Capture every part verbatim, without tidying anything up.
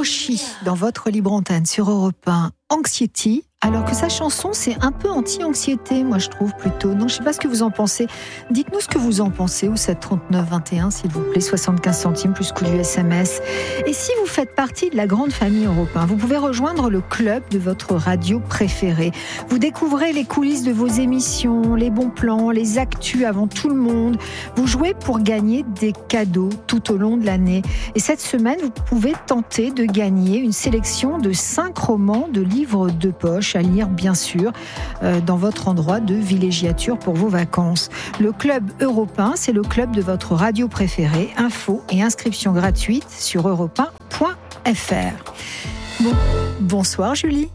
Hiroshi dans votre libre antenne sur Europe un, Anxiety. Alors que sa chanson, c'est un peu anti-anxiété, moi je trouve plutôt. Non, je ne sais pas ce que vous en pensez. Dites-nous ce que vous en pensez au sept trente-neuf vingt et un, s'il vous plaît, soixante-quinze centimes plus coût du S M S. Et si vous faites partie de la grande famille Europe un, vous pouvez rejoindre le club de votre radio préférée. Vous découvrez les coulisses de vos émissions, les bons plans, les actus avant tout le monde. Vous jouez pour gagner des cadeaux tout au long de l'année. Et cette semaine, vous pouvez tenter de gagner une sélection de cinq romans de livres de poche à lire, bien sûr, euh, dans votre endroit de villégiature pour vos vacances. Le club Europe un, c'est le club de votre radio préférée. Infos et inscriptions gratuites sur europe un point f r. Bon, bonsoir Julie.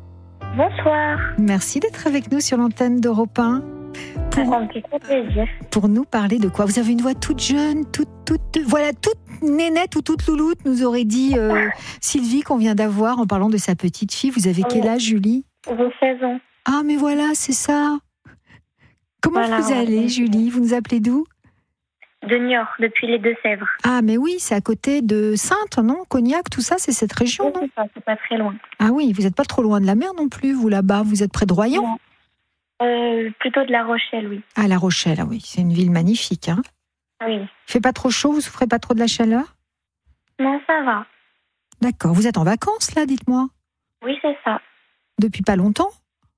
Bonsoir. Merci d'être avec nous sur l'antenne d'Europe un. Pour, un petit plaisir. Pour nous parler de quoi? Vous avez une voix toute jeune, toute, toute, voilà, toute nénette ou toute louloute, nous aurait dit euh, Sylvie qu'on vient d'avoir en parlant de sa petite fille. Vous avez quel âge, Julie? J'ai seize ans. Ah, mais voilà, c'est ça. Comment voilà, vous allez, ouais. Julie? Vous nous appelez d'où? De Niort, depuis les Deux-Sèvres. Ah, mais oui, c'est à côté de Saintes, non? Cognac, tout ça, c'est cette région, oui, non? C'est ça, c'est pas très loin. Ah oui, vous n'êtes pas trop loin de la mer non plus, vous, là-bas. Vous êtes près de Royan? Non. Euh, plutôt de La Rochelle, oui. Ah, La Rochelle, ah oui, c'est une ville magnifique, hein? Oui. Il fait pas trop chaud, vous souffrez pas trop de la chaleur? Non, ça va. D'accord. Vous êtes en vacances, là, dites-moi? Oui, c'est ça. Depuis pas longtemps?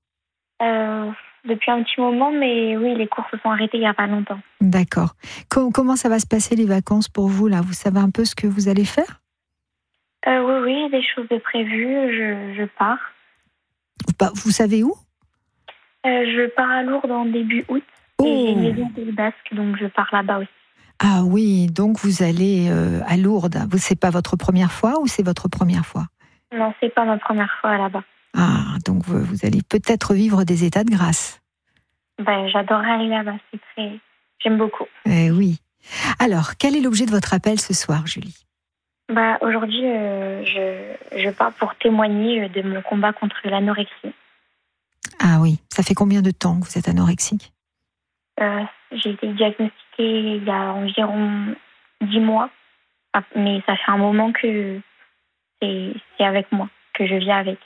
euh, Depuis un petit moment, mais oui, les cours se sont arrêtés il y a pas longtemps. D'accord. Comment ça va se passer, les vacances, pour vous, là? Vous savez un peu ce que vous allez faire? euh, Oui, oui, il y a des choses de prévues. Je, je pars. Vous, vous savez où? euh, Je pars à Lourdes en début août. Oh. Et j'ai une maison au Pays Basque, donc je pars là-bas aussi. Ah oui, donc vous allez euh, à Lourdes. C'est pas votre première fois ou c'est votre première fois? Non, c'est pas ma première fois là-bas. Ah, donc vous, vous allez peut-être vivre des états de grâce. Ben, j'adorerais aller là-bas, c'est très... J'aime beaucoup. Eh oui. Alors, quel est l'objet de votre appel ce soir, Julie? Bah, aujourd'hui, euh, je, je pars pour témoigner de mon combat contre l'anorexie. Ah oui, ça fait combien de temps que vous êtes anorexique? euh, J'ai été diagnostiquée il y a environ dix mois, mais ça fait un moment que c'est, c'est avec moi, que je vis avec.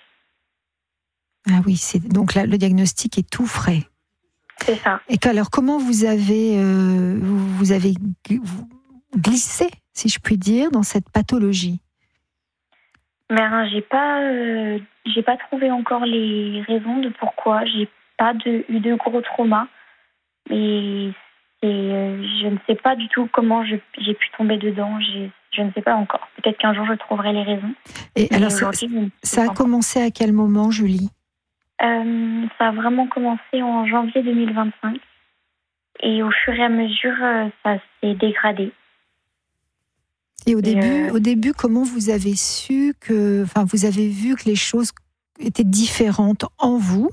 Ah oui, c'est, donc là, le diagnostic est tout frais. C'est ça. Et alors, comment vous avez, euh, vous avez glissé, si je puis dire, dans cette pathologie? Mais hein, j'ai pas, euh, j'ai pas trouvé encore les raisons de pourquoi. J'ai pas de, eu de gros traumas, mais c'est, euh, je ne sais pas du tout comment je, j'ai pu tomber dedans. J'ai, je ne sais pas encore. Peut-être qu'un jour je trouverai les raisons. Et mais alors, ça, ça a commencé à quel moment, Julie? Euh, ça a vraiment commencé en janvier deux mille vingt-cinq et au fur et à mesure, euh, ça s'est dégradé. Et au et début, euh... au début, comment vous avez su que, enfin, vous avez vu que les choses étaient différentes en vous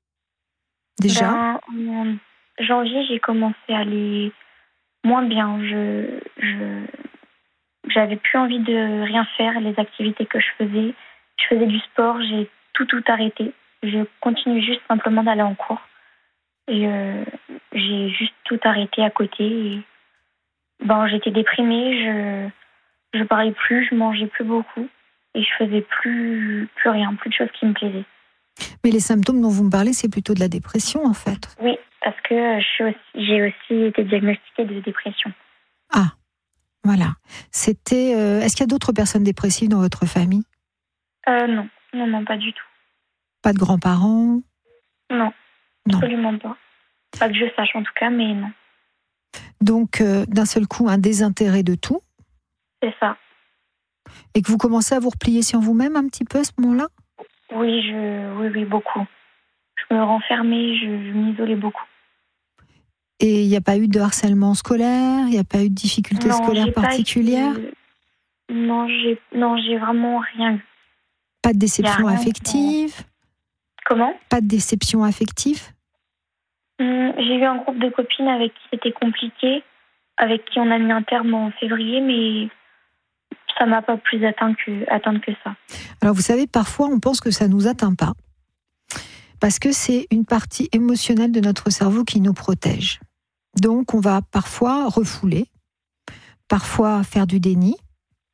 déjà? Ben, en janvier, j'ai commencé à aller moins bien. Je, je, j'avais plus envie de rien faire. Les activités que je faisais, je faisais du sport, j'ai tout tout arrêté. Je continue juste simplement d'aller en cours. Et euh, j'ai juste tout arrêté à côté. Et, ben, j'étais déprimée, je je parlais plus, je mangeais plus beaucoup. Et je faisais plus, plus rien, plus de choses qui me plaisaient. Mais les symptômes dont vous me parlez, c'est plutôt de la dépression, en fait. Oui, parce que je suis aussi, j'ai aussi été diagnostiquée de dépression. Ah, voilà. C'était, euh, est-ce qu'il y a d'autres personnes dépressives dans votre famille? euh, Non, non, non, pas du tout. Pas de grands-parents? Non, non, absolument pas. Pas que je sache en tout cas, mais non. Donc, euh, d'un seul coup, un désintérêt de tout? C'est ça. Et que vous commencez à vous replier sur vous-même un petit peu à ce moment-là? Oui, je, oui, oui, beaucoup. Je me renfermais, je, je m'isolais beaucoup. Et il n'y a pas eu de harcèlement scolaire? Il n'y a pas eu de difficultés non, scolaires particulières? De... Non, j'ai, non, j'ai vraiment rien eu. Pas de déception affective? Comment? Pas de déception affective? hum, J'ai eu un groupe de copines avec qui c'était compliqué, avec qui on a mis un terme en février, mais ça m'a pas plus atteint que, atteinte que ça. Alors vous savez, parfois on pense que ça nous atteint pas, parce que c'est une partie émotionnelle de notre cerveau qui nous protège. Donc on va parfois refouler, parfois faire du déni,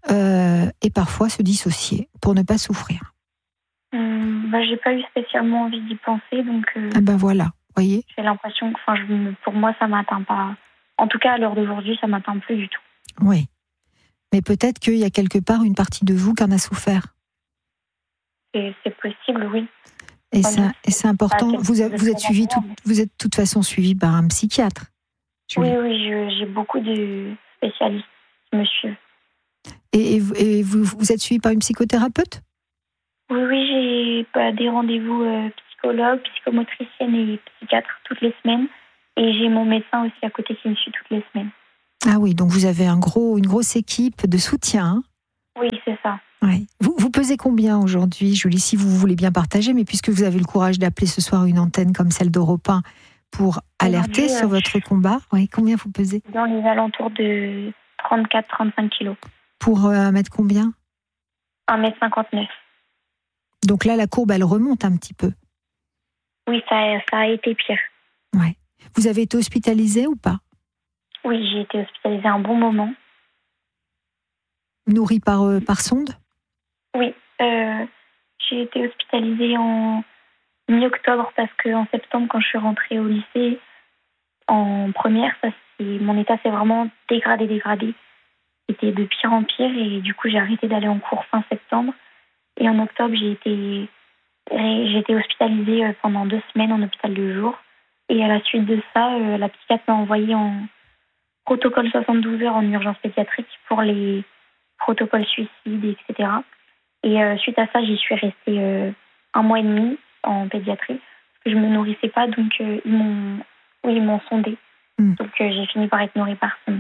euh, et parfois se dissocier pour ne pas souffrir. Hum, bah, j'ai pas eu spécialement envie d'y penser, donc euh, Ah ben voilà, voyez. j'ai l'impression que, enfin, je me- pour moi, ça m'atteint pas. En tout cas, à l'heure d'aujourd'hui, ça m'atteint plus du tout. Oui. Mais peut-être qu'il y a quelque part une partie de vous qui en a souffert. C'est, c'est possible, oui. Et, Sans ça, doute. et c'est important. Pas quelque Vous, chose a- de vous êtes très suivi, tout, agréable. vous êtes de toute façon suivi par un psychiatre. Oui, Julie. oui, je- j'ai beaucoup de spécialistes qui me suivent. Et, et vous, et vous, vous êtes suivi par une psychothérapeute? Oui, oui, j'ai bah, des rendez-vous euh, psychologue, psychomotricienne et psychiatre toutes les semaines. Et j'ai mon médecin aussi à côté qui me suit toutes les semaines. Ah oui, donc vous avez un gros, une grosse équipe de soutien. Hein. Oui, c'est ça. Ouais. Vous, vous pesez combien aujourd'hui, Julie, si vous voulez bien partager, mais puisque vous avez le courage d'appeler ce soir une antenne comme celle d'Europe un pour alerter Aujourd'hui, sur euh, votre combat, ouais, combien vous pesez? dans les alentours de trente-quatre à trente-cinq kilos. Pour euh, un mètre combien? un mètre cinquante-neuf. Donc là, la courbe, elle remonte un petit peu. Oui, ça, a- ça a été pire. Ouais. Vous avez été hospitalisée ou pas? Oui, j'ai été hospitalisée un bon moment. Nourrie par, euh, par sonde? Oui, euh, j'ai été hospitalisée en mi-octobre parce qu'en septembre, quand je suis rentrée au lycée, en première, ça, c'est, mon état s'est vraiment dégradé, dégradé. C'était de pire en pire et du coup, j'ai arrêté d'aller en cours fin septembre. Et en octobre, j'ai été, j'ai été hospitalisée euh, pendant deux semaines en hôpital de jour. Et à la suite de ça, euh, la psychiatre m'a envoyée en protocole soixante-douze heures en urgence pédiatrique pour les protocoles suicides, et cetera. Et euh, suite à ça, j'y suis restée euh, un mois et demi en pédiatrie parce que je me nourrissais pas, donc euh, ils m'ont, oui, ils m'ont sondée. Mm. Donc euh, j'ai fini par être nourrie par sonde.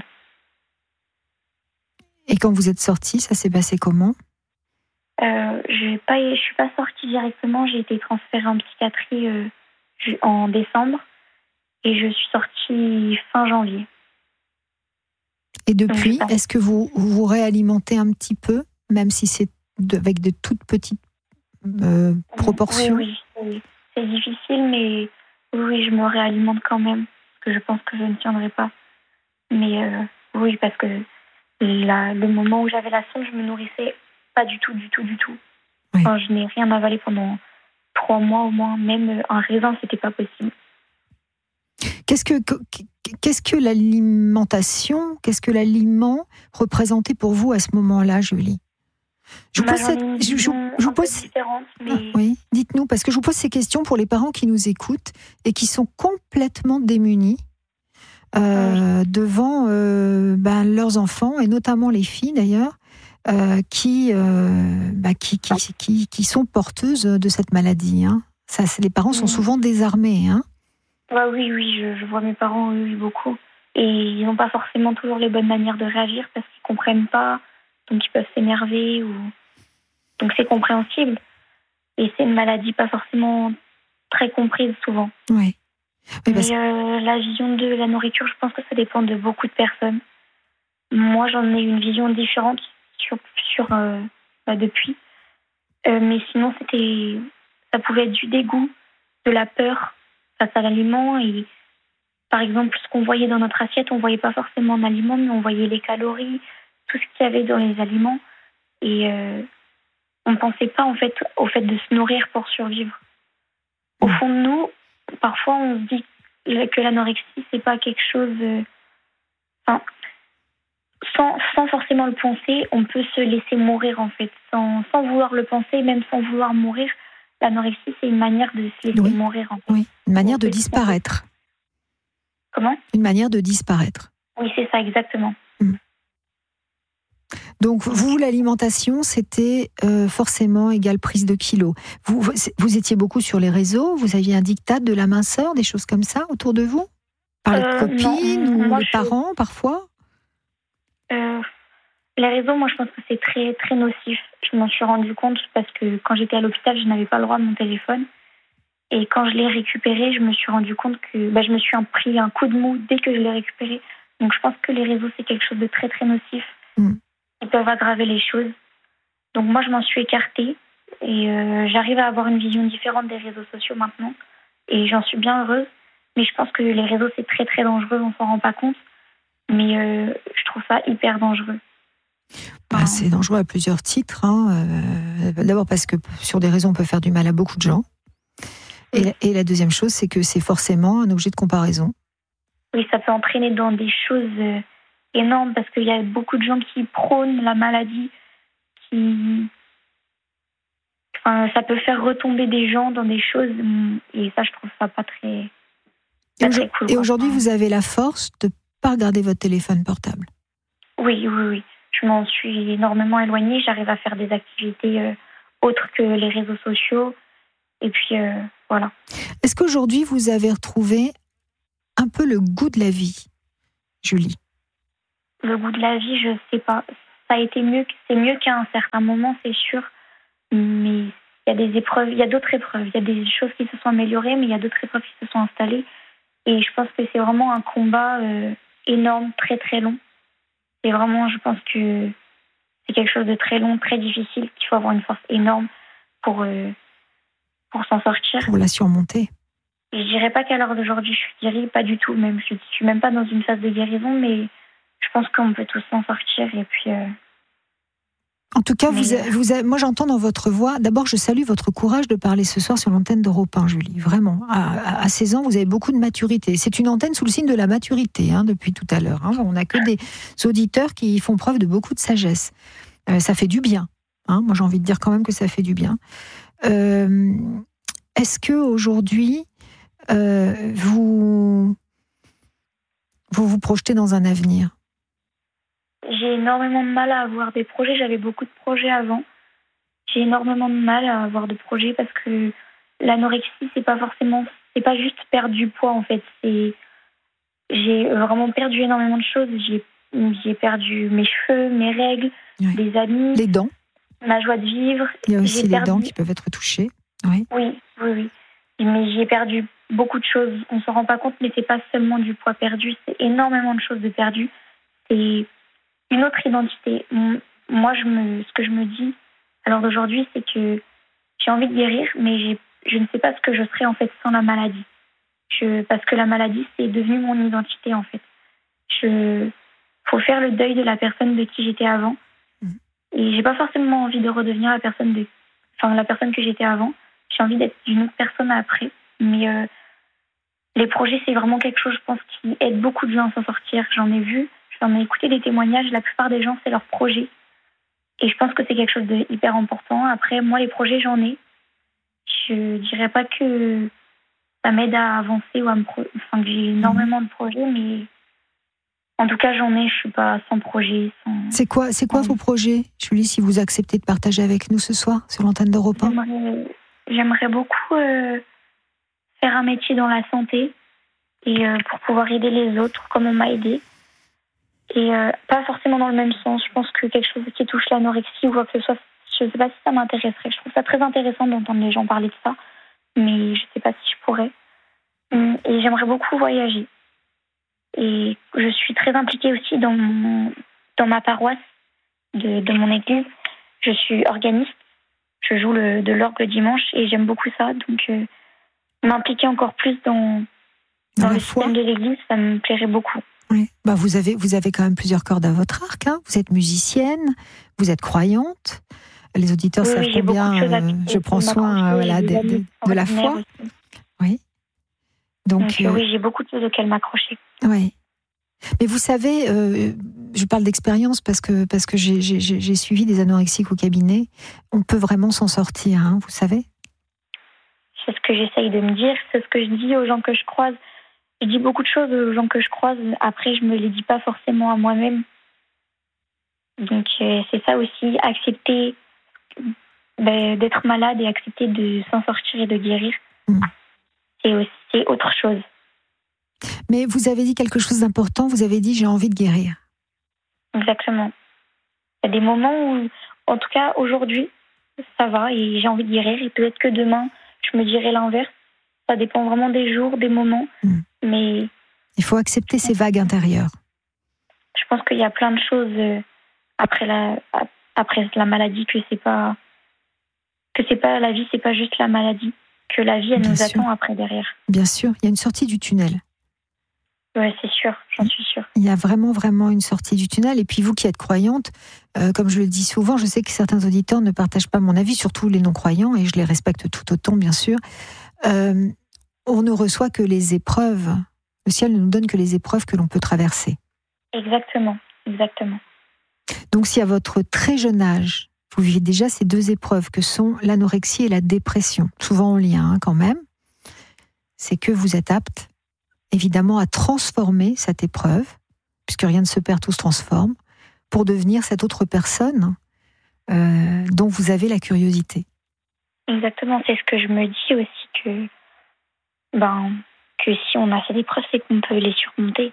Et quand vous êtes sortie, ça s'est passé comment? Euh, j'ai pas, je suis pas sortie directement. J'ai été transférée en psychiatrie euh, ju- en décembre et je suis sortie fin janvier. Et depuis, Donc, j'ai est-ce que vous vous réalimentez un petit peu, même si c'est de- avec de toutes petites euh, proportions? Oui, oui, oui. C'est difficile, mais oui, oui, je me réalimente quand même parce que je pense que je ne tiendrai pas. Mais euh, oui, parce que la, le moment où j'avais la sonde, je me nourrissais pas du tout, du tout, du tout. Oui. Enfin, je n'ai rien avalé pendant trois mois au moins. Même un raisin, c'était pas possible. Qu'est-ce que, qu'est-ce que l'alimentation, qu'est-ce que l'aliment représentait pour vous à ce moment-là, Julie? Je vous Bah, pose j'en cette, ai une je, je- vision je vous un peu pose, différente, mais Ah, oui, dites-nous, parce que je vous pose ces questions pour les parents qui nous écoutent et qui sont complètement démunis euh, devant euh, ben, leurs enfants et notamment les filles d'ailleurs. Euh, qui, euh, bah, qui, qui, qui, qui sont porteuses de cette maladie. Hein. Ça, c'est- les parents sont Mhm. souvent désarmés. Hein. ouais, oui, oui, je, je vois mes parents, oui, oui, beaucoup. Et ils n'ont pas forcément toujours les bonnes manières de réagir parce qu'ils comprennent pas, donc ils peuvent s'énerver ou donc c'est compréhensible. Et c'est une maladie pas forcément très comprise souvent. Ouais. Oui, parce- Mais euh, la vision de la nourriture, je pense que ça dépend de beaucoup de personnes. Moi, j'en ai une vision différente sur, sur euh, bah, depuis. Euh, mais sinon, c'était, ça pouvait être du dégoût, de la peur face à l'aliment. Et par exemple, ce qu'on voyait dans notre assiette, on voyait pas forcément un aliment, mais on voyait les calories, tout ce qu'il y avait dans les aliments. Et euh, on ne pensait pas en fait au fait de se nourrir pour survivre. Au fond de nous, parfois, on se dit que l'anorexie, c'est pas quelque chose. euh, Enfin, sans, sans forcément le penser, on peut se laisser mourir en fait, sans, sans vouloir le penser, même sans vouloir mourir. L'anorexie, c'est une manière de se laisser Oui. mourir en fait. oui, une manière de Petit à petit. disparaître. Comment? Une manière de disparaître. Oui, c'est ça, exactement. Donc, vous, l'alimentation, c'était euh, forcément égale prise de kilos. Vous, vous, vous étiez beaucoup sur les réseaux, vous aviez un diktat de la minceur, des choses comme ça autour de vous? Par les Euh, copines non, ou moi, les je- parents, parfois? Euh, les réseaux, moi, je pense que c'est très, très nocif. Je m'en suis rendu compte parce que quand j'étais à l'hôpital, je n'avais pas le droit de mon téléphone. Et quand je l'ai récupéré, je me suis rendu compte que bah, je me suis pris un coup de mou dès que je l'ai récupéré. Donc, je pense que les réseaux, c'est quelque chose de très, très nocif. Mm. Ils peuvent aggraver les choses. Donc, moi, je m'en suis écartée. Et euh, j'arrive à avoir une vision différente des réseaux sociaux maintenant. Et j'en suis bien heureuse. Mais je pense que les réseaux, c'est très, très dangereux. On s'en rend pas compte. Mais euh, je trouve ça hyper dangereux. Bah, Enfin, c'est dangereux à plusieurs titres. Hein. Euh, d'abord parce que sur des raisons, on peut faire du mal à beaucoup de gens. Et, oui. la- et la deuxième chose, c'est que c'est forcément un objet de comparaison. Oui, ça peut entraîner dans des choses euh, énormes parce qu'il y a beaucoup de gens qui prônent la maladie, qui, enfin, ça peut faire retomber des gens dans des choses hum, et ça, je trouve ça pas très, Et, pas aujourd- très cool. et Quoi. aujourd'hui, Enfin, vous avez la force de ne pas regarder votre téléphone portable. oui, oui, oui. Je m'en suis énormément éloignée. J'arrive à faire des activités euh, autres que les réseaux sociaux. Et puis, euh, voilà. Est-ce qu'aujourd'hui, vous avez retrouvé un peu le goût de la vie, Julie? Le goût de la vie, je sais pas. Ça a été mieux, que- c'est mieux qu'à un certain moment, c'est sûr. Mais il y a des épreuves, il y a d'autres épreuves. Il y a des choses qui se sont améliorées, mais il y a d'autres épreuves qui se sont installées. Et je pense que c'est vraiment un combat euh, énorme, très très long. C'est vraiment, je pense que c'est quelque chose de très long, très difficile, qu'il faut avoir une force énorme pour, euh, pour s'en sortir. Pour la surmonter. Et je dirais pas qu'à l'heure d'aujourd'hui, je suis guérie, pas du tout. Même, je suis même pas dans une phase de guérison, mais je pense qu'on peut tous s'en sortir. Et puis, euh, En tout cas, mais, vous, a- vous a- moi j'entends dans votre voix, d'abord je salue votre courage de parler ce soir sur l'antenne d'Europe un, Julie, vraiment. À, à- à seize ans, vous avez beaucoup de maturité. C'est une antenne sous le signe de la maturité, hein, depuis tout à l'heure. Hein. On n'a que des auditeurs qui font preuve de beaucoup de sagesse. Euh, ça fait du bien. Hein. Moi j'ai envie de dire quand même que ça fait du bien. Euh, est-ce que aujourd'hui, euh, vous, vous vous projetez dans un avenir? j'ai énormément de mal à avoir des projets. J'avais beaucoup de projets avant. J'ai énormément de mal à avoir de projets parce que l'anorexie, c'est pas forcément, c'est pas juste perdre du poids en fait. C'est, j'ai vraiment perdu énormément de choses. J'ai, j'ai perdu mes cheveux, mes règles, Oui. des amis, Les dents, ma joie de vivre. il y a aussi J'ai les perdu... dents qui peuvent être touchées. Oui. Oui, oui, oui. Mais j'ai perdu beaucoup de choses. On s'en rend pas compte, mais c'est pas seulement du poids perdu, c'est énormément de choses de perdu. C'est une autre identité. M- Moi, je me, ce que je me dis à l'heure d'aujourd'hui, c'est que j'ai envie de guérir, mais j'ai, je ne sais pas ce que je serais en fait sans la maladie. Je, parce que la maladie, c'est devenu mon identité en fait. Je, faut faire le deuil de la personne de qui j'étais avant. Mhm. Et j'ai pas forcément envie de redevenir la personne de, enfin la personne que j'étais avant. J'ai envie d'être une autre personne après. Mais euh, les projets, c'est vraiment quelque chose, je pense, qui aide beaucoup de gens à s'en sortir. J'en ai vu, j'en ai écouté des témoignages. La plupart des gens, c'est leur projet. Et je pense que c'est quelque chose de hyper important. Après, moi, les projets, j'en ai. Je dirais pas que ça m'aide à avancer ou à me... Pro... Enfin, que j'ai énormément de projets, mais en tout cas, j'en ai. Je suis pas sans projet. Sans... C'est quoi, c'est quoi Oui. vos projets, Julie, si vous acceptez de partager avec nous ce soir sur l'antenne d'Europe un? J'aimerais, j'aimerais beaucoup euh, faire un métier dans la santé et euh, pour pouvoir aider les autres comme on m'a aidé. Et euh, pas forcément dans le même sens. Je pense que quelque chose qui touche l'anorexie ou quoi que ce soit, je ne sais pas si ça m'intéresserait. Je trouve ça très intéressant d'entendre les gens parler de ça, mais je ne sais pas si je pourrais. Et j'aimerais beaucoup voyager. Et je suis très impliquée aussi dans, mon, dans ma paroisse de, de mon église. Je suis organiste. Je joue le, de l'orgue le dimanche et j'aime beaucoup ça. Donc, euh, m'impliquer encore plus dans, dans, Dans le la foi. système de l'église, ça me plairait beaucoup. Oui. Bah vous avez, vous avez quand même plusieurs cordes à votre arc. Hein. Vous êtes musicienne, vous êtes croyante. Les auditeurs Oui, savent oui, j'ai beaucoup combien de choses à euh, quitter je prends pour soin m'accrocher. euh, voilà, J'ai de, des amis de, de la ordinaires foi. aussi. Oui. Donc, Donc, euh, oui, j'ai beaucoup de choses auxquelles m'accrocher. oui. Mais vous savez, euh, je parle d'expérience parce que, parce que j'ai, j'ai, j'ai suivi des anorexiques au cabinet. On peut vraiment s'en sortir, hein, vous savez. C'est ce que j'essaye de me dire, c'est ce que je dis aux gens que je croise. Je dis beaucoup de choses aux gens que je croise, après je me les dis pas forcément à moi-même. Donc euh, c'est ça aussi, accepter ben, d'être malade et accepter de s'en sortir et de guérir. Mmh. C'est aussi c'est autre chose. Mais vous avez dit quelque chose d'important, vous avez dit j'ai envie de guérir. Exactement. Il y a des moments où, en tout cas aujourd'hui, ça va et j'ai envie de guérir et peut-être que demain, je me dirai l'inverse. Ça dépend vraiment des jours, des moments. Mmh. Mais il faut accepter ces vagues intérieures. Je pense qu'il y a plein de choses après la, après la maladie, que c'est pas, que c'est pas la vie, c'est pas juste la maladie, que la vie, elle Bien nous sûr. Attend après derrière. Bien sûr, il y a une sortie du tunnel. Oui, c'est sûr, j'en suis sûre. Il y a vraiment, vraiment une sortie du tunnel. Et puis vous qui êtes croyante, euh, comme je le dis souvent, je sais que certains auditeurs ne partagent pas mon avis, surtout les non-croyants, et je les respecte tout autant, bien sûr. Euh, on ne reçoit que les épreuves. Le ciel ne nous donne que les épreuves que l'on peut traverser. Exactement, exactement. Donc si à votre très jeune âge, vous vivez déjà ces deux épreuves que sont l'anorexie et la dépression, souvent en lien hein, quand même, c'est que vous êtes apte évidemment à transformer cette épreuve, puisque rien ne se perd, tout se transforme, pour devenir cette autre personne euh, dont vous avez la curiosité. Exactement, c'est ce que je me dis aussi, que, ben, que si on a cette épreuve, c'est qu'on peut les surmonter.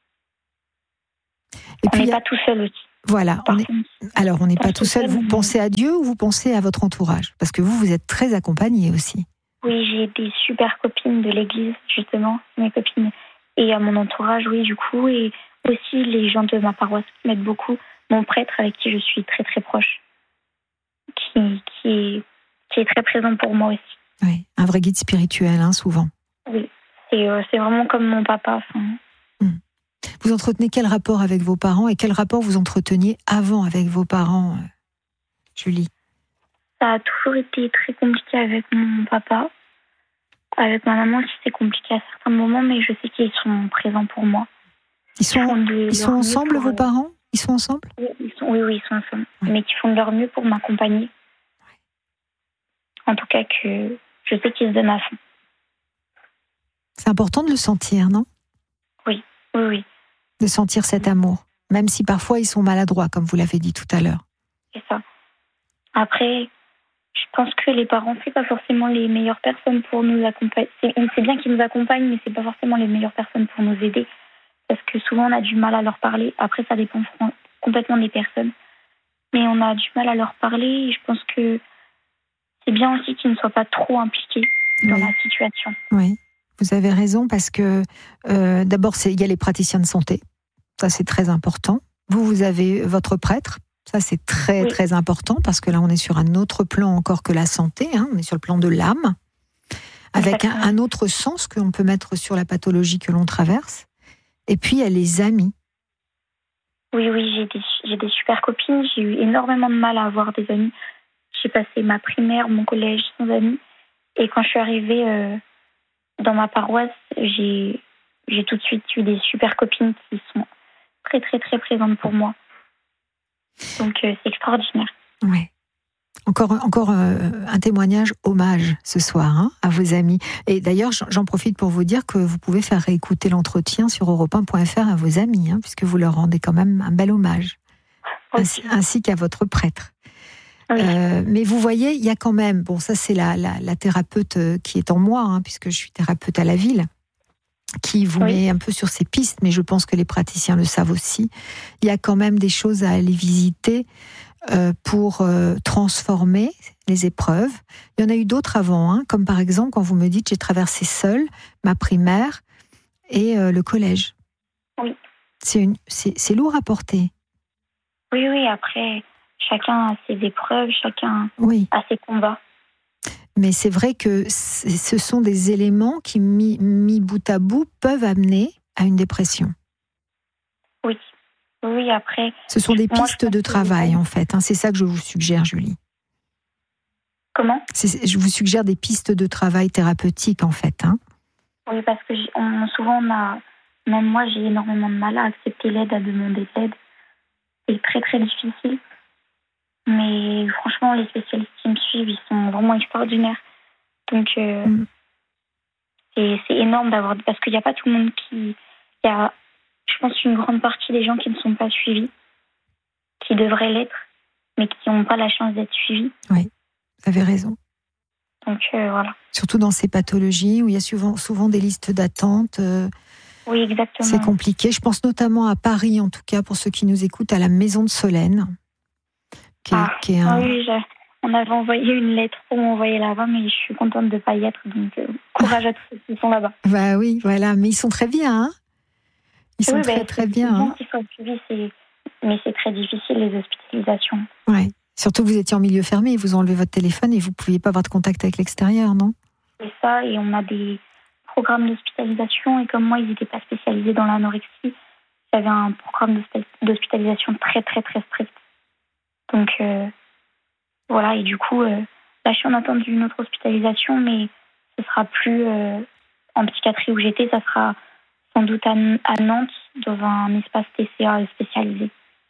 Et on puis, n'est pas tout seul aussi. Voilà. On est, alors, on n'est pas tout seul. Vous pensez à Dieu ou vous pensez à votre entourage? Parce que vous, vous êtes très accompagné aussi. Oui, j'ai des super copines de l'église, justement, mes copines. Et à mon entourage, oui, du coup. Et aussi les gens de ma paroisse qui m'aident beaucoup. Mon prêtre, avec qui je suis très, très proche. Qui, qui, est, qui est très présent pour moi aussi. Oui, un vrai guide spirituel, hein, souvent. Oui, c'est, euh, c'est vraiment comme mon papa. Enfin. Hum. Vous entretenez quel rapport avec vos parents et quel rapport vous entreteniez avant avec vos parents, euh, Julie? Ça a toujours été très compliqué avec mon papa. Avec ma maman aussi, c'est compliqué à certains moments, mais je sais qu'ils sont présents pour moi. Ils sont, ils ils sont ensemble, pour... vos parents? Ils sont ensemble? Oui, ils sont, oui, oui, ils sont ensemble. Oui. Mais qui font de leur mieux pour m'accompagner. Oui. En tout cas, que je sais qu'ils se donnent à fond. C'est important de le sentir, non? Oui, oui, oui. De sentir cet amour, même si parfois ils sont maladroits, comme vous l'avez dit tout à l'heure. C'est ça. Après, je pense que les parents, c'est pas forcément les meilleures personnes pour nous accompagner. C'est, on sait bien qu'ils nous accompagnent, mais c'est pas forcément les meilleures personnes pour nous aider. Parce que souvent, on a du mal à leur parler. Après, ça dépend complètement des personnes. Mais on a du mal à leur parler et je pense que c'est bien aussi qu'ils ne soient pas trop impliqués dans oui. la situation. Oui, vous avez raison parce que euh, d'abord, c'est, il y a les praticiens de santé. Ça, c'est très important. Vous, vous avez votre prêtre. Ça, c'est très, oui. très important parce que là, on est sur un autre plan encore que la santé. Hein. On est sur le plan de l'âme, avec un, un autre sens que l'on peut mettre sur la pathologie que l'on traverse. Et puis, il y a les amis. Oui, oui, j'ai des, j'ai des super copines. J'ai eu énormément de mal à avoir des amis. J'ai passé ma primaire, mon collège sans amis. Et quand je suis arrivée euh, dans ma paroisse, j'ai, j'ai tout de suite eu des super copines qui sont très, très, très présentes pour moi. Donc, euh, c'est extraordinaire. Oui. Encore, encore euh, un témoignage hommage ce soir hein, à vos amis. Et d'ailleurs, j'en profite pour vous dire que vous pouvez faire réécouter l'entretien sur europe un point f r à vos amis, hein, puisque vous leur rendez quand même un bel hommage, okay. ainsi, ainsi qu'à votre prêtre. Oui. Euh, mais vous voyez, il y a quand même, bon ça c'est la, la, la thérapeute qui est en moi, hein, puisque je suis thérapeute à la ville, qui vous oui. met un peu sur ces pistes, mais je pense que les praticiens le savent aussi. Il y a quand même des choses à aller visiter euh, pour euh, transformer les épreuves. Il y en a eu d'autres avant, hein, comme par exemple quand vous me dites j'ai traversé seule ma primaire et euh, le collège. Oui. C'est, une, c'est, c'est lourd à porter. Oui, oui, après, chacun a ses épreuves, chacun oui. a ses combats. Mais c'est vrai que ce sont des éléments qui, mis, mis bout à bout, peuvent amener à une dépression. Oui, oui, après... Ce sont des moi, pistes de travail, en fait. Hein. C'est ça que je vous suggère, Julie. Comment ? c'est, Je vous suggère des pistes de travail thérapeutiques, en fait. Hein. Oui, parce que on, souvent, on a, même moi, j'ai énormément de mal à accepter l'aide, à demander de l'aide. C'est très, très difficile. Mais franchement, les spécialistes qui me suivent, ils sont vraiment extraordinaires. Donc, euh, mmh. c'est, c'est énorme d'avoir... Parce qu'il n'y a pas tout le monde qui... Il y a, je pense, une grande partie des gens qui ne sont pas suivis, qui devraient l'être, mais qui n'ont pas la chance d'être suivis. Oui, vous avez raison. Donc, euh, voilà. Surtout dans ces pathologies où il y a souvent, souvent des listes d'attente. Euh, oui, exactement. C'est compliqué. Je pense notamment à Paris, en tout cas, pour ceux qui nous écoutent, à la Maison de Solène. Qui est, ah, qui est un... ah oui, je, on avait envoyé une lettre pour m'envoyer là-bas, mais je suis contente de ne pas y être, donc euh, courage à tous ceux qui sont là-bas. Bah oui, voilà, mais ils sont très bien, hein. Ils sont oui, très bah, très c'est bien. C'est hein. bon qu'ils soient suivis, c'est... mais c'est très difficile les hospitalisations. Ouais. Surtout que vous étiez en milieu fermé, ils vous ont enlevé votre téléphone et vous ne pouviez pas avoir de contact avec l'extérieur, non ? C'est ça, et on a des... programme d'hospitalisation et comme moi, ils n'étaient pas spécialisés dans l'anorexie, j'avais un programme d'hospitalisation très, très, très strict. Donc, euh, voilà. Et du coup, euh, là, je suis en attente d'une autre hospitalisation, mais ce sera plus euh, en psychiatrie où j'étais, ça sera sans doute à, à Nantes, dans un espace T C A spécialisé.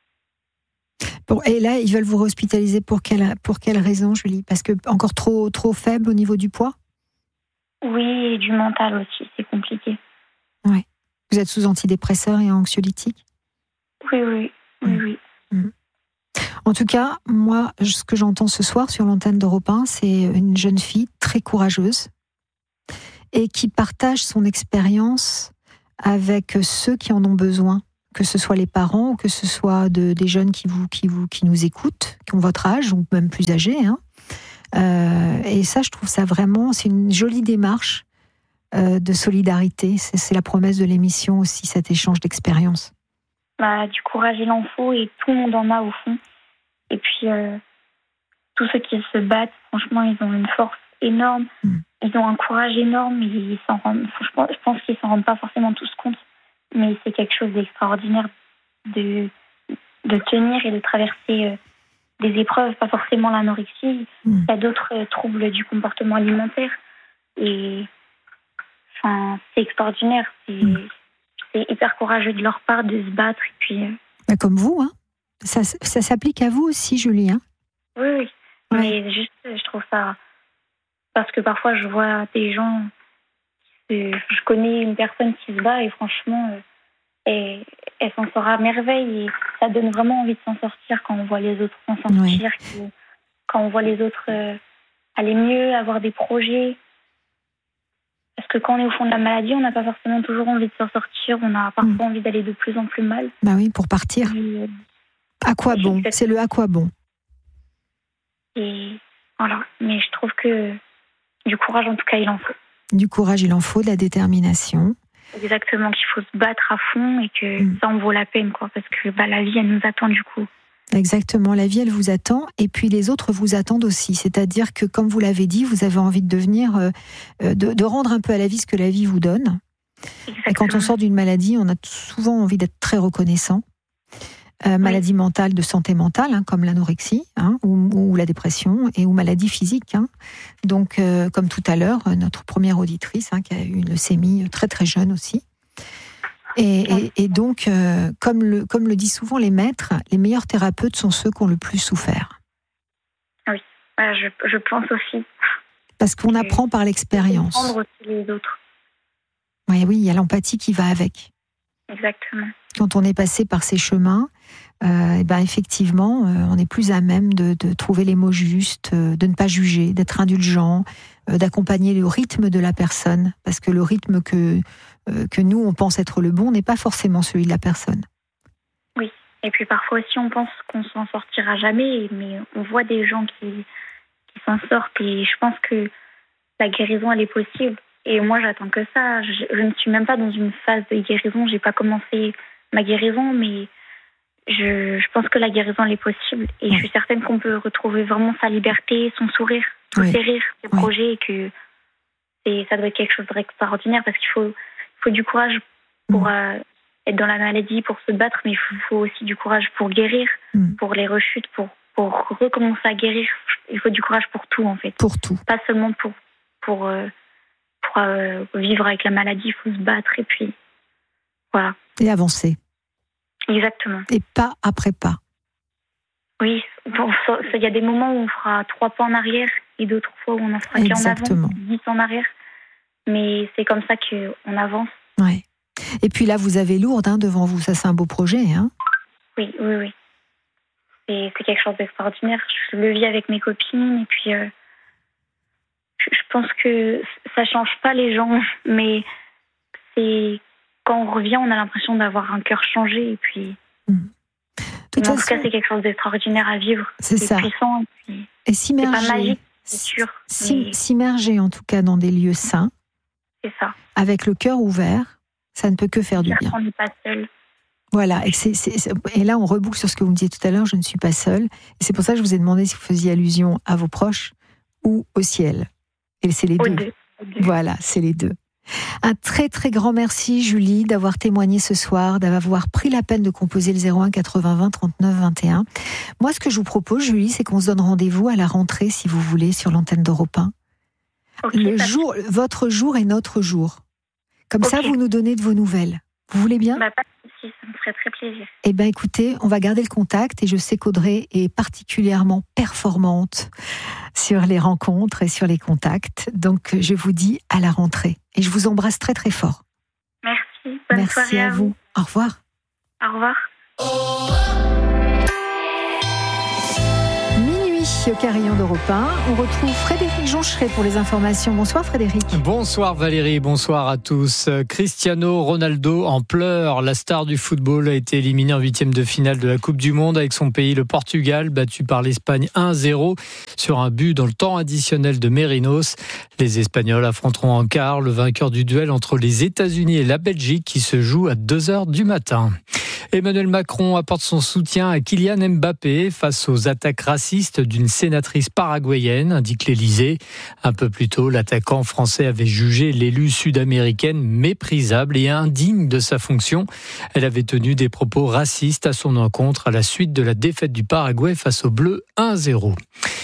Bon, et là, ils veulent vous hospitaliser pour quelle, pour quelle raison, Julie ? Parce que encore trop, trop faible au niveau du poids ? Oui, et du mental aussi, c'est compliqué. Oui. Vous êtes sous antidépresseurs et anxiolytiques ? Oui, oui, oui, oui. Mmh. En tout cas, moi, ce que j'entends ce soir sur l'antenne d'Europe un, c'est une jeune fille très courageuse et qui partage son expérience avec ceux qui en ont besoin, que ce soit les parents ou que ce soit de, des jeunes qui, vous, qui, vous, qui nous écoutent, qui ont votre âge ou même plus âgés. Hein. Euh, et ça, je trouve ça vraiment, c'est une jolie démarche euh, de solidarité. C'est, c'est la promesse de l'émission aussi, cet échange d'expérience. Bah, du courage, il en faut et tout le monde en a au fond. Et puis, euh, tous ceux qui se battent, franchement, ils ont une force énorme. Mmh. Ils ont un courage énorme. Et ils s'en rendent, je pense qu'ils ne s'en rendent pas forcément tous compte. Mais c'est quelque chose d'extraordinaire de, de tenir et de traverser euh, des épreuves, pas forcément l'anorexie. Mmh. Il y a d'autres euh, troubles du comportement alimentaire. Et enfin, c'est extraordinaire. C'est, mmh. c'est hyper courageux de leur part de se battre. Et puis, euh... bah, comme vous, hein. Ça, ça s'applique à vous aussi, Julie, hein ? Oui, oui. Ouais. Mais juste, je trouve ça... Parce que parfois, je vois des gens... Je connais une personne qui se bat et franchement, elle, elle s'en sort à merveille. Et ça donne vraiment envie de s'en sortir quand on voit les autres s'en sortir, ouais. Quand on voit les autres aller mieux, avoir des projets. Parce que quand on est au fond de la maladie, on n'a pas forcément toujours envie de s'en sortir. On a parfois mmh. envie d'aller de plus en plus mal. Bah oui, pour partir. Et, à quoi bon ? Exactement. C'est le à quoi bon. Et voilà. Mais je trouve que du courage, en tout cas, il en faut. Du courage, il en faut, de la détermination. Exactement, qu'il faut se battre à fond et que mmh. ça en vaut la peine, quoi. Parce que bah, la vie, elle nous attend du coup. Exactement, la vie, elle vous attend. Et puis les autres vous attendent aussi. C'est-à-dire que, comme vous l'avez dit, vous avez envie de devenir, euh, de, de rendre un peu à la vie ce que la vie vous donne. Exactement. Et quand on sort d'une maladie, on a souvent envie d'être très reconnaissant. Euh, maladie oui. mentale, de santé mentale, hein, comme l'anorexie hein, ou, ou la dépression, et ou maladie physique. Hein. Donc, euh, comme tout à l'heure, notre première auditrice, hein, qui a eu une leucémie très très jeune aussi. Et, et, et donc, euh, comme, le, comme le disent souvent les maîtres, les meilleurs thérapeutes sont ceux qui ont le plus souffert. Oui, je, je pense aussi. Parce qu'on et apprend par l'expérience. Comprendre aussi les autres. Oui, oui, il y a l'empathie qui va avec. Exactement. Quand on est passé par ces chemins, euh, et ben effectivement, euh, on est plus à même de, de trouver les mots justes, euh, de ne pas juger, d'être indulgent, euh, d'accompagner le rythme de la personne, parce que le rythme que euh, que nous on pense être le bon n'est pas forcément celui de la personne. Oui, et puis parfois aussi on pense qu'on s'en sortira jamais, mais on voit des gens qui qui s'en sortent, et je pense que la guérison elle est possible. Et moi, j'attends que ça. Je, je ne suis même pas dans une phase de guérison. J'ai pas commencé ma guérison, mais je, je pense que la guérison, elle est possible. Et oui. je suis certaine qu'on peut retrouver vraiment sa liberté, son sourire, tous oui. ses rires, ses oui. projets, et que c'est, ça doit être quelque chose d'extraordinaire parce qu'il faut, il faut du courage pour mmh. euh, être dans la maladie, pour se battre, mais il faut, faut aussi du courage pour guérir, mmh. pour les rechutes, pour, pour recommencer à guérir. Il faut du courage pour tout, en fait. Pour tout. Pas seulement pour... pour euh, Pour euh, vivre avec la maladie, il faut se battre et puis voilà. Et avancer. Exactement. Et pas après pas. Oui, il y a des moments où on fera trois pas en arrière et d'autres fois où on en fera qu'en avant, dix en arrière. Mais c'est comme ça qu'on avance. Ouais. Et puis là, vous avez Lourdes hein, devant vous, ça c'est un beau projet. Hein oui, oui, oui. C'est, c'est quelque chose d'extraordinaire. Je le vis avec mes copines et puis... Euh, Je pense que ça change pas les gens, mais c'est quand on revient, on a l'impression d'avoir un cœur changé et puis. Mmh. En tout cas, c'est quelque chose d'extraordinaire à vivre. C'est, c'est ça. Puissant et, puis, et s'immerger. C'est pas magique, c'est sûr. Mais... S'immerger en tout cas dans des lieux sains. C'est ça. Avec le cœur ouvert, ça ne peut que faire du bien. On n'est pas seul. Voilà, et, c'est, c'est, et là on reboucle sur ce que vous me disiez tout à l'heure, je ne suis pas seule. Et c'est pour ça que je vous ai demandé si vous faisiez allusion à vos proches ou au ciel. Et c'est les deux. deux. Voilà, c'est les deux. Un très très grand merci Julie d'avoir témoigné ce soir, d'avoir pris la peine de composer le zéro un quatre-vingts vingt trente-neuf vingt et un. Moi ce que je vous propose Julie, c'est qu'on se donne rendez-vous à la rentrée si vous voulez sur l'antenne d'Europe un. Okay, le jour, votre jour est notre jour. Comme okay. ça vous nous donnez de vos nouvelles. Vous voulez bien ? Bah, pas de souci, ça me ferait très plaisir. Eh bien écoutez, on va garder le contact et je sais qu'Audrey est particulièrement performante sur les rencontres et sur les contacts. Donc je vous dis à la rentrée et je vous embrasse très très fort. Merci, bonne Merci soirée à, à vous. vous. Au revoir. Au revoir. Au carillon d'Europe un, on retrouve Frédéric Joncheret pour les informations. Bonsoir Frédéric. Bonsoir Valérie, bonsoir à tous. Cristiano Ronaldo en pleurs. La star du football a été éliminée en huitième de finale de la Coupe du Monde avec son pays, le Portugal, battu par l'Espagne un zéro sur un but dans le temps additionnel de Merinos. Les Espagnols affronteront en quart le vainqueur du duel entre les États-Unis et la Belgique qui se joue à deux heures du matin. Emmanuel Macron apporte son soutien à Kylian Mbappé face aux attaques racistes d'une sénatrice paraguayenne, indique l'Élysée. Un peu plus tôt, l'attaquant français avait jugé l'élue sud-américaine méprisable et indigne de sa fonction. Elle avait tenu des propos racistes à son encontre à la suite de la défaite du Paraguay face aux Bleus un zéro.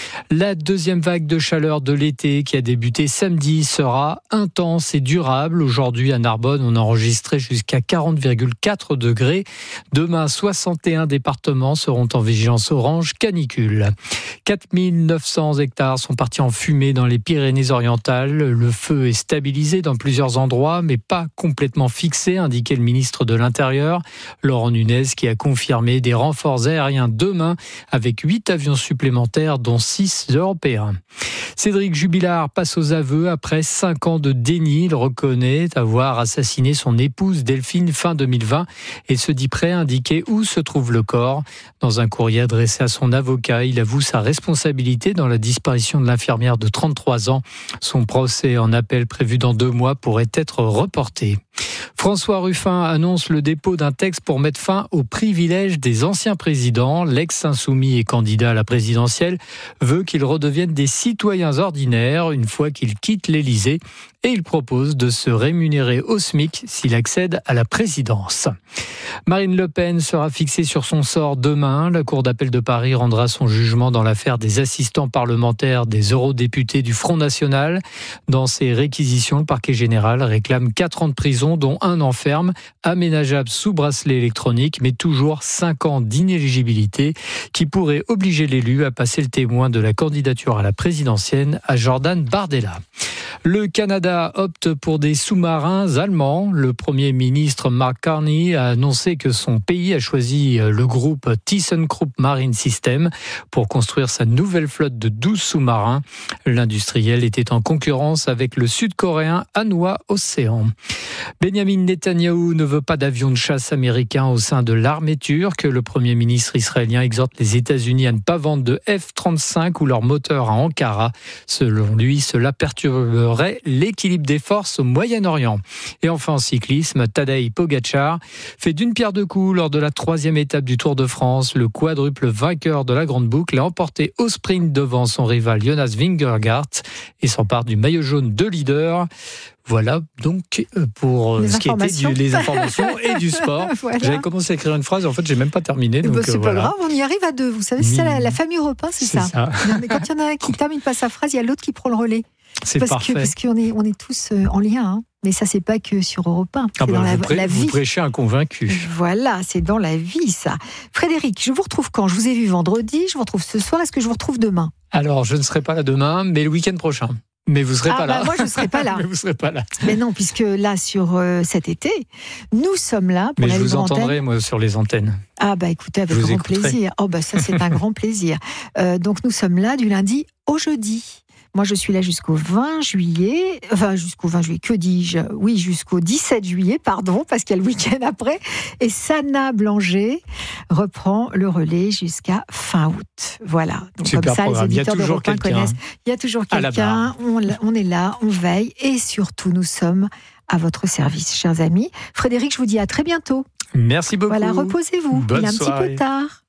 La deuxième vague de chaleur de l'été qui a débuté samedi sera intense et durable. Aujourd'hui à Narbonne, on a enregistré jusqu'à quarante virgule quatre degrés. Demain, soixante et un départements seront en vigilance orange canicule. quatre mille neuf cents hectares sont partis en fumée dans les Pyrénées-Orientales. Le feu est stabilisé dans plusieurs endroits, mais pas complètement fixé, indiquait le ministre de l'Intérieur, Laurent Nunez, qui a confirmé des renforts aériens demain avec huit avions supplémentaires, dont six européens. Cédric Jubilard passe aux aveux après cinq ans de déni. Il reconnaît avoir assassiné son épouse Delphine fin deux mille vingt et se dit prêt à indiquer où se trouve le corps. Dans un courrier adressé à son avocat, il avoue sa responsabilité dans la disparition de l'infirmière de trente-trois ans. Son procès en appel prévu dans deux mois pourrait être reporté. François Ruffin annonce le dépôt d'un texte pour mettre fin aux privilèges des anciens présidents. L'ex-insoumis et candidat à la présidentielle veut qu'ils redeviennent des citoyens ordinaires une fois qu'ils quittent l'Élysée et il propose de se rémunérer au SMIC s'il accède à la présidence. Marine Le Pen sera fixée sur son sort demain. La Cour d'appel de Paris rendra son jugement dans l'affaire des assistants parlementaires des eurodéputés du Front National. Dans ses réquisitions, le parquet général réclame quatre ans de prison, dont un an ferme, aménageable sous bracelet électronique, mais toujours cinq ans d'inéligibilité, qui pourrait obliger l'élu à passer le témoin de la candidature à la présidentielle à Jordan Bardella. Le Canada opte pour des sous-marins allemands. Le Premier ministre Mark Carney a annoncé que son pays a choisi le groupe ThyssenKrupp Marine System pour construire sa nouvelle flotte de douze sous-marins. L'industriel était en concurrence avec le sud-coréen Hanwha Ocean. Benjamin Netanyahou ne veut pas d'avion de chasse américain au sein de l'armée turque. Le Premier ministre israélien exhorte les États-Unis à ne pas vendre de F trente-cinq ou leurs moteurs à Ankara. Selon lui, cela perturberait l'équilibre des forces au Moyen-Orient. Et enfin en cyclisme, Tadej Pogačar fait d'une pierre deux coups lors de la troisième étape du Tour de France. Le quadruple vainqueur de la Grande Boucle a emporté au sprint devant son rival Jonas Vingegaard et s'empare du maillot jaune de leader. Voilà donc pour les ce qui était du, les informations et du sport. Voilà. J'avais commencé à écrire une phrase, en fait, j'ai même pas terminé. Donc, bah, c'est euh, pas voilà. grave, on y arrive à deux. Vous savez, c'est ça, la, la famille Europe un, c'est, c'est ça. ça. Quand il y en a un qui termine pas sa phrase, il y a l'autre qui prend le relais. C'est parce parfait. Que, parce qu'on est, on est tous en lien. Hein. Mais ça, c'est pas que sur Europe un. C'est ah bah dans vous la, pré- la vie. Vous prêchez un convaincu. Voilà, c'est dans la vie, ça. Frédéric, je vous retrouve quand ? Je vous ai vu vendredi, je vous retrouve ce soir. Est-ce que je vous retrouve demain ? Alors, je ne serai pas là demain, mais le week-end prochain. Mais vous ne serez ah pas bah là. Moi, je ne serai pas là. Mais vous ne serez pas là. Mais non, puisque là, sur euh, cet été, nous sommes là pour Mais la je vous libre entendrai, antenne. moi, sur les antennes. Ah bah écoutez, avec Je vous grand écouterai. plaisir. Oh bah ça, c'est un grand plaisir. Euh, donc, nous sommes là du lundi au jeudi. Moi, je suis là jusqu'au vingt juillet. Enfin, jusqu'au vingt juillet, que dis-je ? Oui, jusqu'au dix-sept juillet, pardon, parce qu'il y a le week-end après. Et Sana Blanger reprend le relais jusqu'à fin août. Voilà. Donc, super comme ça, programme. les éditeurs Il y a toujours d'Europe un quelqu'un. connaissent. Il y a toujours quelqu'un. On, on est là, on veille. Et surtout, nous sommes à votre service, chers amis. Frédéric, je vous dis à très bientôt. Merci beaucoup. Voilà, reposez-vous. Bonne Il est un soirée. petit peu tard.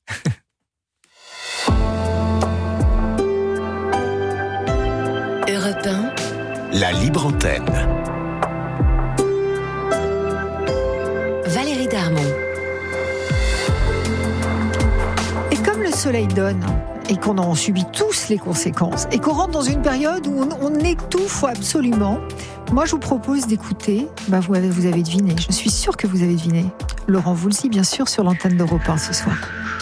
La libre antenne. soleil donne et qu'on en subit tous les conséquences et qu'on rentre dans une période où on, on étouffe absolument, moi je vous propose d'écouter, bah vous, avez, vous avez deviné, je suis sûre que vous avez deviné, Laurent Voulzy bien sûr sur l'antenne d'Europe un ce soir.